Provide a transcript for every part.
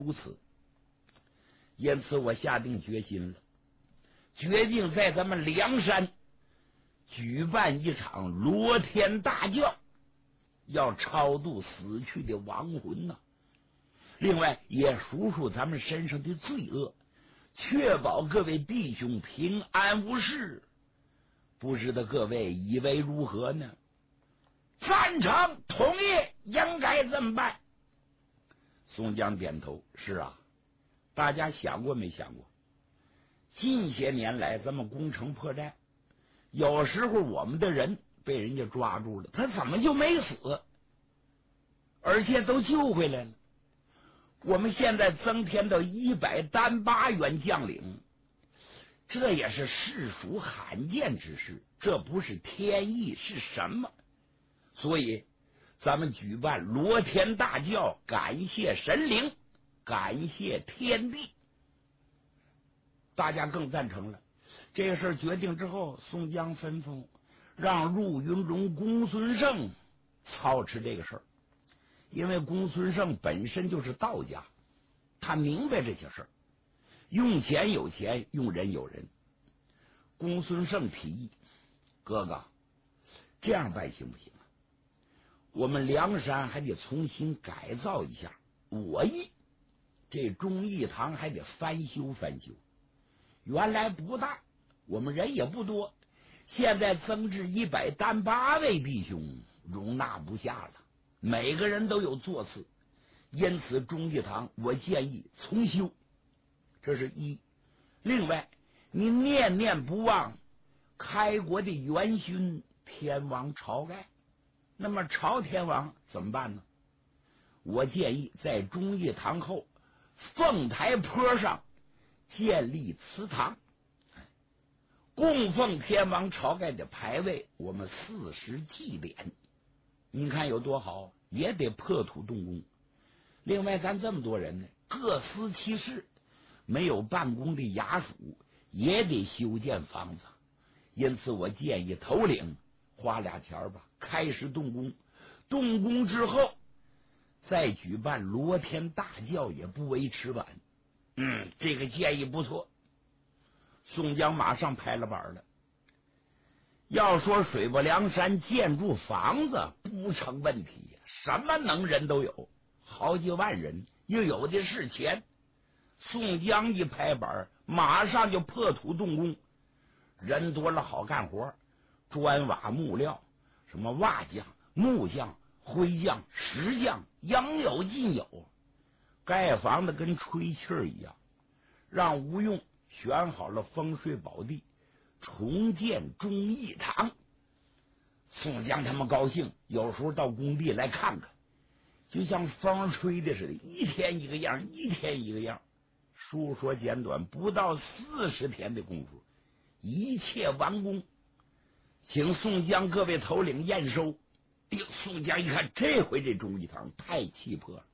如此，因此我下定决心了，决定在咱们梁山举办一场罗天大教，要超度死去的亡魂呐。另外也数数咱们身上的罪恶，确保各位弟兄平安无事。不知道各位以为如何呢？赞成，同意，应该这么办。宋江点头，是啊。大家想过没想过，近些年来咱们攻城破寨，有时候我们的人被人家抓住了，他怎么就没死，而且都救回来了？我们现在增添到100单8员将领，这也是实属罕见之事，这不是天意是什么？所以咱们举办罗天大教，感谢神灵，感谢天地。大家更赞成了。这个事决定之后，宋江吩咐让陆云龙、公孙胜操持这个事儿，因为公孙胜本身就是道家，他明白这些事儿，用钱有钱，用人有人。公孙胜提议，哥哥，这样办行不行啊？我们梁山还得重新改造一下，我意这忠义堂还得翻修翻修。原来不大，我们人也不多，现在增至100单8位弟兄，容纳不下了，每个人都有座次，因此忠义堂我建议重修，这是一。另外你念念不忘开国的元勋天王晁盖，那么晁天王怎么办呢？我建议在忠义堂后凤台坡上建立祠堂，供奉天王晁盖的牌位，我们40祭奠，你看有多好，也得破土动工。另外咱这么多人呢，各司其事，没有办公的衙署也得修建房子，因此我建议头领花俩钱吧，开始动工，动工之后再举办罗天大教也不为迟晚。这个建议不错。宋江马上拍了板了。要说水泊梁山建筑房子不成问题，什么能人都有，好几万人，又有的是钱。宋江一拍板，马上就破土动工，人多了好干活，砖瓦木料，什么瓦匠、木匠、灰匠、石匠，应有尽有。盖房子跟吹气儿一样，让吴用选好了风水宝地，重建忠义堂。宋江他们高兴，有时候到工地来看看，就像风吹的似的，一天一个样，一天一个样。书说简短，不到40天的功夫，一切完工。请宋江各位头领验收。宋江一看，这回这忠义堂太气魄了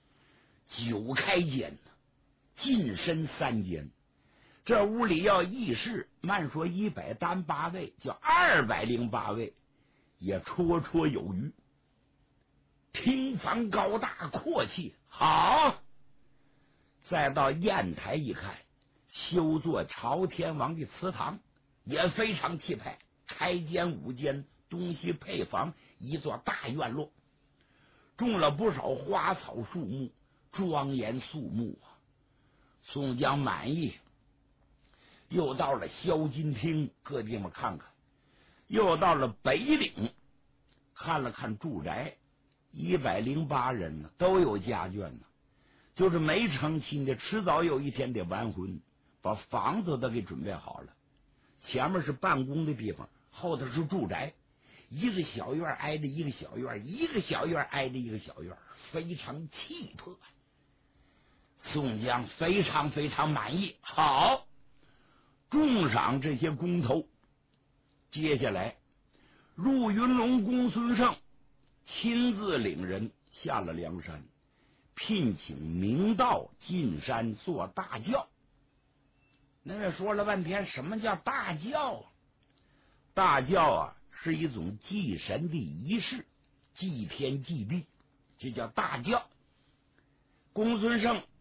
，9开间呢，进深3间。这屋里要议事，慢说100单8位，叫208位，也绰绰有余。厅房高大阔气，好。再到砚台一看，修做朝天王的祠堂，也非常气派，开间5间，东西配房，一座大院落，种了不少花草树木，庄严肃穆啊。宋江满意，又到了宵金厅各地方看看，又到了北岭看了看住宅，108人呢，都有家眷呢，就是没成亲的，迟早有一天得完婚，把房子都给准备好了。前面是办公的地方，后头是住宅，一个小院挨着一个小院，一个小院挨着一个小院，非常气魄。宋江非常非常满意，好，重赏这些工头。接下来陆云龙、公孙胜亲自领人下了梁山，聘请明道进山做大教。那位说了半天，什么叫大教啊？大教啊，是一种祭神的仪式，祭天祭地，这叫大教。公孙胜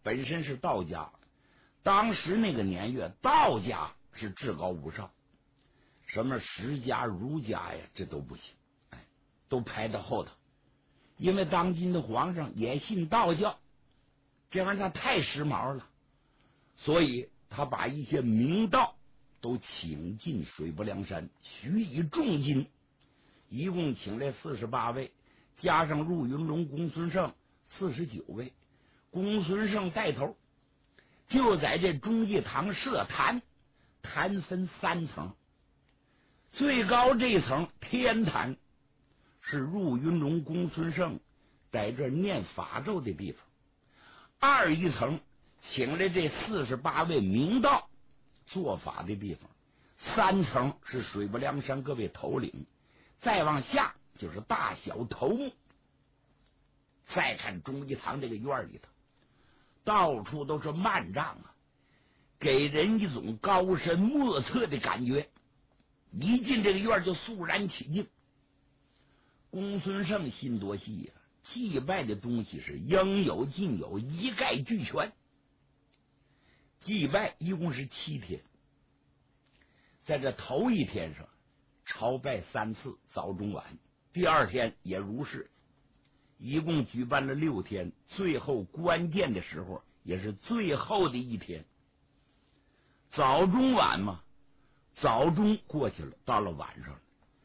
本身是道家，当时那个年月，道家是至高无上，什么释家、儒家呀，这都不行，都排到后头。因为当今的皇上也信道教，这玩意儿他太时髦了，所以他把一些明道都请进水泊梁山，许以重金，一共请来48位，加上陆云龙、公孙胜49位，公孙胜带头，就在这忠义堂设坛，坛分3层，最高这层天坛是陆云龙、公孙胜在这念法咒的地方，二一层请来这48位明道做法的地方，3层是水泊梁山各位头领，再往下就是大小头目。再看忠义堂这个院里头，到处都是幔帐啊，给人一种高深莫测的感觉。一进这个院就肃然起敬。公孙胜心多细呀，祭拜的东西是应有尽有，一概俱全。祭拜一共是7天，在这头一天上朝拜3次，早中晚，第2天也如是，一共举办了6天，最后关键的时候也是最后的一天。早中晚嘛，早中过去了，到了晚上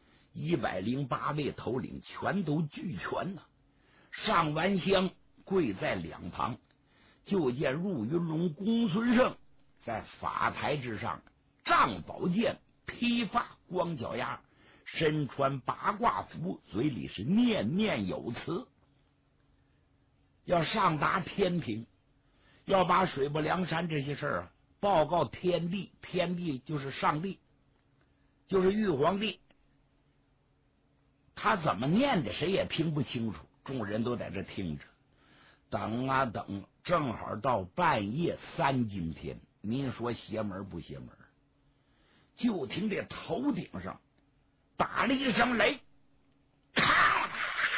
108位头领全都俱全了，上完香跪在两旁，就见陆云龙、公孙胜在法台之上，仗宝剑，披发光脚丫，身穿八卦服，嘴里是念念有词，要上达天庭，要把水泊梁山这些事儿报告天帝，天帝就是上帝，就是玉皇帝。他怎么念的谁也听不清楚，众人都在这听着，等啊等，正好到半夜3更天，您说邪门不邪门？就听这头顶上打了一声雷，咔！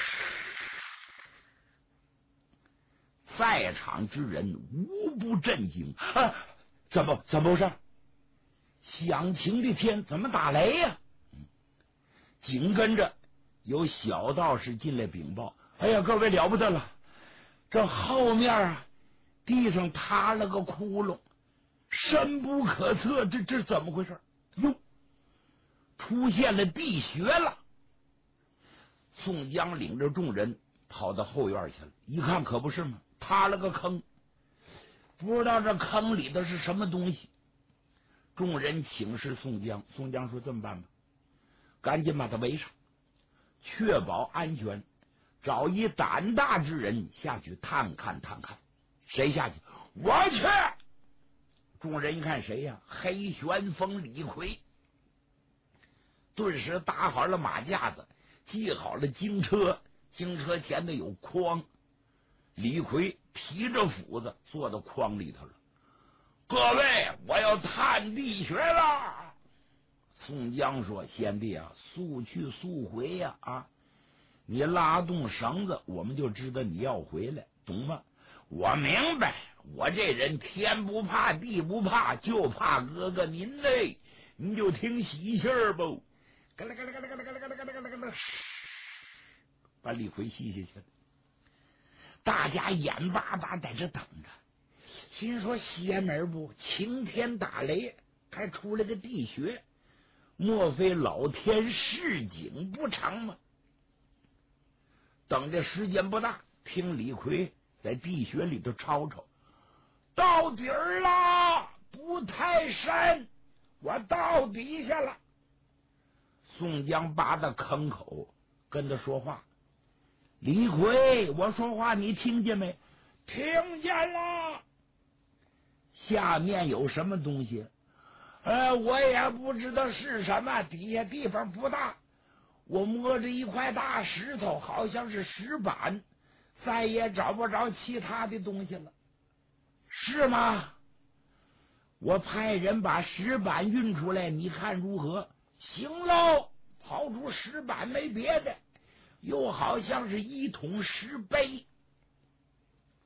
在场之人无不震惊啊！怎么回事？响晴的天怎么打雷呀？紧跟着有小道士进来禀报：哎呀，各位了不得了，这后面地上塌了个窟窿，深不可测，这怎么回事？哟，出现了地穴了。宋江领着众人跑到后院去了，一看可不是吗？塌了个坑，不知道这坑里头是什么东西。众人请示宋江，宋江说：这么办吧，赶紧把他围上，确保安全，找一胆大之人下去探看。谁下去？我去。众人一看谁呀？黑旋风李逵。顿时搭好了马架子，系好了京车，京车前头有筐，李逵提着斧子坐到筐里头了。各位，我要探地穴了。宋江说：贤弟啊，速去速回呀！你拉动绳子，我们就知道你要回来，懂吗？我明白，我这人天不怕地不怕，就怕哥哥您嘞，您就听喜信儿吧。咯啦咯啦咯啦咯啦咯啦咯啦咯啦，把李逵吸下去了。大家眼巴巴在这等着，心说邪门不？晴天打雷，还出了个地穴，莫非老天示警不成吗？等的时间不大，听李逵在地穴里头吵吵：到底儿了，不太深，我到底下了。宋江扒到坑口跟他说话：李逵，我说话你听见没？听见了。下面有什么东西？我也不知道是什么，底下地方不大，我摸着一块大石头，好像是石板，再也找不着其他的东西了。是吗？我派人把石板运出来，你看如何？行喽。刨出石板没别的，又好像是一桶石碑。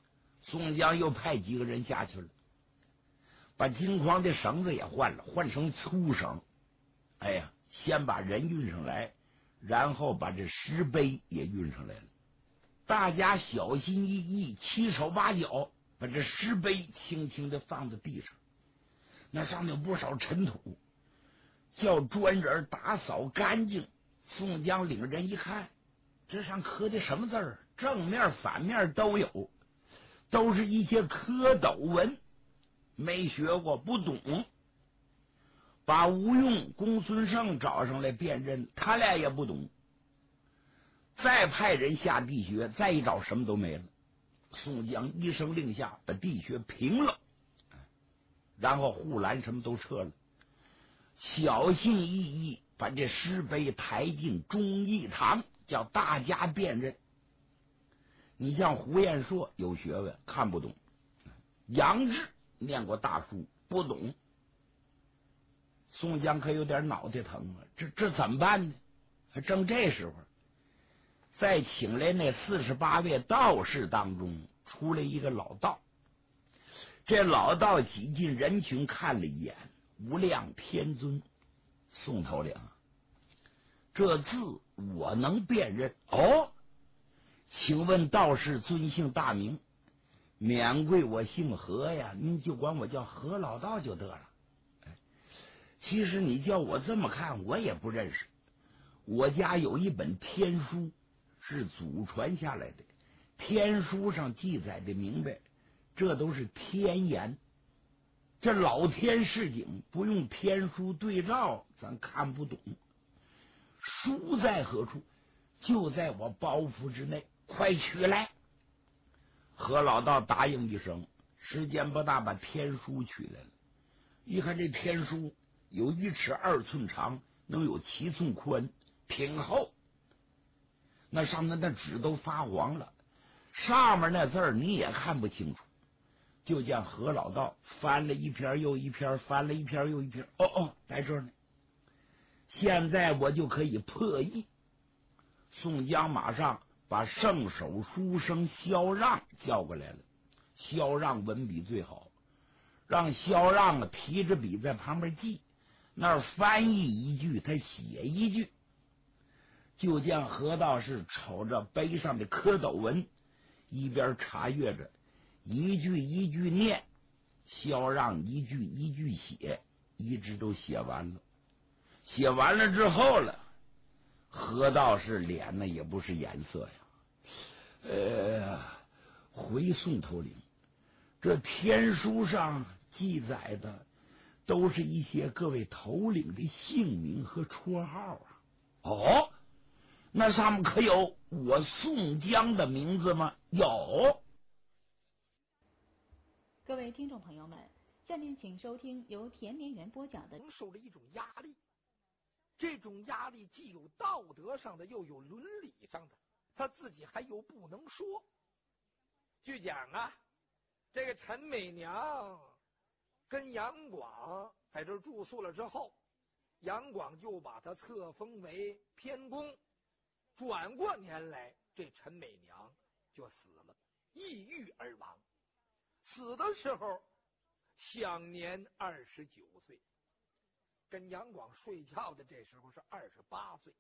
宋江又派几个人下去了，把金筐的绳子也换了，换成粗绳。哎呀，先把人运上来，然后把这石碑也运上来了。大家小心翼翼，七手八脚，把这石碑轻轻的放在地上。那上面有不少尘土，叫专人打扫干净。宋江领人一看，这上刻的什么字儿？正面反面都有，都是一些蝌蚪文，没学过不懂。把吴用、公孙胜找上来辨认，他俩也不懂。再派人下地穴，再一找什么都没了。宋江一声令下，把地穴平了，然后护栏什么都撤了，小心翼翼把这石碑抬进忠义堂，叫大家辨认。你像胡彦硕有学问，看不懂；杨志念过大书，不懂。宋江可有点脑袋疼啊，这怎么办呢？正这时候，在请来那48位道士当中，出来一个老道。这老道挤进人群看了一眼，无量天尊，宋头领，这字我能辨认。哦，请问道士尊姓大名？免贵我姓何呀，您就管我叫何老道就得了。其实你叫我这么看，我也不认识。我家有一本天书，是祖传下来的，天书上记载的明白，这都是天言，这老天示警，不用天书对照，咱看不懂。书在何处？就在我包袱之内，快取来。何老道答应一声，时间不大，把天书取来了。一看这天书有1尺2寸长，能有7寸宽，挺厚。那上面的纸都发黄了，上面那字儿你也看不清楚。就见何老道翻了一篇又一篇，翻了一篇又一篇。哦，在这儿呢。现在我就可以破译。宋江马上把圣手书生萧让叫过来了。萧让文笔最好，让萧让提着笔在旁边记，那儿翻译一句，他写一句。就见何道士瞅着碑上的蝌蚪文，一边查阅着，一句一句念，萧让一句一句写，一直都写完了。写完了之后了，何道士脸呢也不是颜色呀。回宋头领，这天书上记载的都是一些各位头领的姓名和绰号啊。哦，那上面可有我宋江的名字吗？有。 各位听众朋友们，下面请收听由田连元播讲的。 承受了一种压力，这种压力既有道德上的，又有伦理上的，他自己还有不能说。据讲啊，这个陈美娘跟杨广在这住宿了之后，杨广就把他册封为偏公。转过年来，这陈美娘就死了，抑郁而亡。死的时候享年29岁，跟杨广睡觉的这时候是28岁。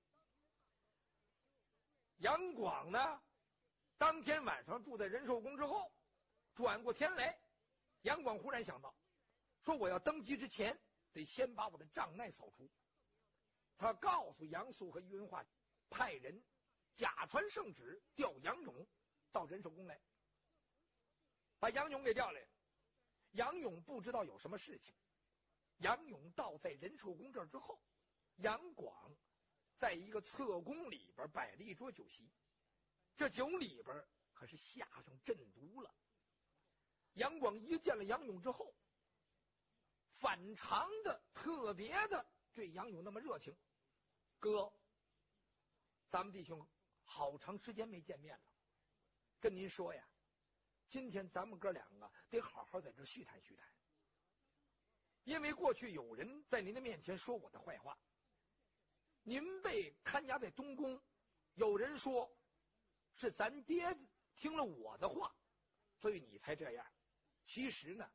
杨广呢，当天晚上住在仁寿宫之后，转过天来，杨广忽然想到，说我要登基之前得先把我的障碍扫除。他告诉杨素和于文化，派人假传圣旨调杨勇到仁寿宫来，把杨勇给调来了。杨勇不知道有什么事情。杨勇到在仁寿宫这儿之后，杨广在一个侧宫里边摆了一桌酒席，这酒里边可是下上鸩毒了。杨广一见了杨勇之后，反常的特别的对杨勇那么热情。哥，咱们弟兄好长时间没见面了，跟您说呀，今天咱们哥两个得好好在这叙谈叙谈。因为过去有人在您的面前说我的坏话，您被看押在东宫，有人说是咱爹听了我的话所以你才这样。其实呢，